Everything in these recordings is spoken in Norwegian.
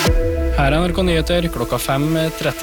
Her NRK Nyheter klokka 5:30.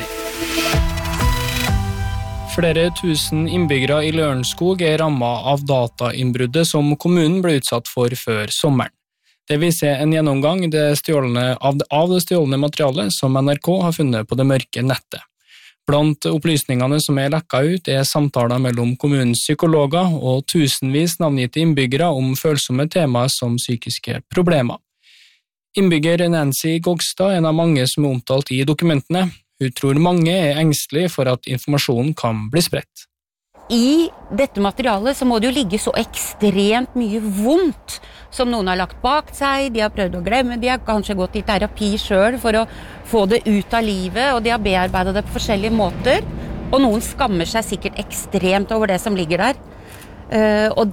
Flere tusen innbyggere i Lørenskog rammet av datainnbruddet som kommunen ble utsatt for før sommeren. Det viser en gjennomgang av det stjålne materialet som NRK har funnet på det mørke nettet. Blant opplysningene som lekket ut samtaler mellom kommunens psykologer og tusenvis navngitte innbyggere om følsomme temaer som psykiske problemer. Innbygger Nancy Gogstad en av mange som omtalt i dokumentene. Hun tror mange engstelige for at informasjonen kan bli spredt. I dette materialet så må det jo ligge så ekstremt mye vondt som noen har lagt bak seg, de har prøvd å glemme, de har kanskje gått i terapi selv for å få det ut av livet, og de har bearbeidet det på forskjellige måter, og noen skammer seg sikkert ekstremt over det som ligger der. Og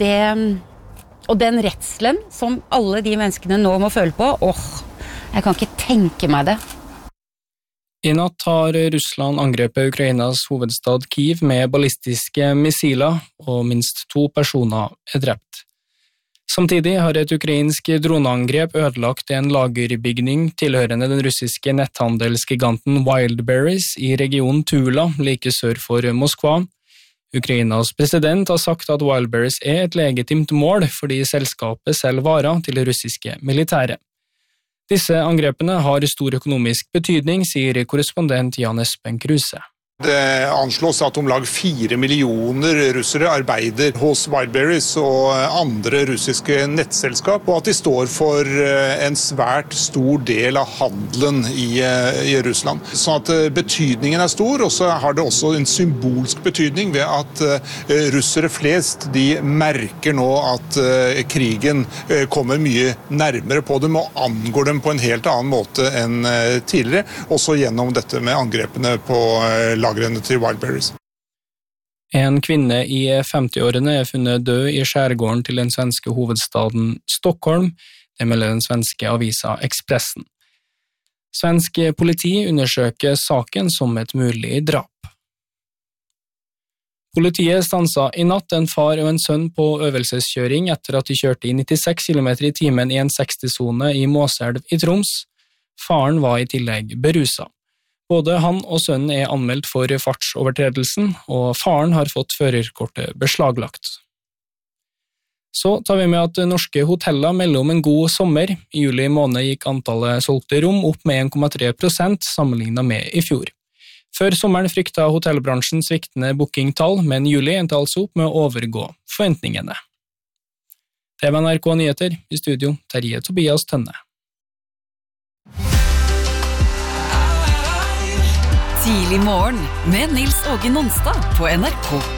den redselen som alle de menneskene nå må føle på, jeg kan ikke tenke meg det. I natt har Russland angrepet Ukrainas hovedstad Kyiv med ballistiske missiler, og minst 2 personer drept. Samtidig har et ukrainsk droneangrep ødelagt en lagerbygning tilhørende den russiske netthandelsgiganten Wildberries i regionen Tula, like sør for Moskva. Ukrainas president har sagt at Wildberries et legitimt mål fordi selskapet selger varer til det russiske militæret. Disse angrepene har stor økonomisk betydning, sier korrespondent Jan Espen Kruse. Det anslås at om lag 4 millioner russere arbeider hos Wildberries og andre russiske nettselskap, og at de står for en svært stor del av handelen i Russland. Så at betydningen stor, og så har det også en symbolsk betydning ved at russere flest, de merker nå at krigen kommer mye nærmere på dem og angår dem på en helt annen måte enn tidligere, også gjennom dette med angrepene på lagrene til Wildberries. En kvinne i 50-årene funnet død i skjærgården til den svenske hovedstaden Stockholm, det melder den svenske avisa Expressen. Svensk politi undersøker saken som et mulig drap. Politiet stanset i natt en far og en sønn på øvelseskjøring etter at de kjørte i 96 km i timen i en 60-sone i Måselv i Troms. Faren var i tillegg beruset. Både han og sønnen anmeldt for fartsovertredelsen, og faren har fått førerkortet beslaglagt. Så tar vi med at norske hoteller melder om en god sommer. I juli måned gikk antallet solgte rom opp med 1,3% sammenlignet med i fjor. Før sommeren fryktet hotellbransjen sviktende bookingtall, men juli endte altså opp med å overgå forventningene. Det var NRK Nyheter, i studio Terje Tobias Tønne. Tidlig morgen med Nils Åge Nonstad på NRK.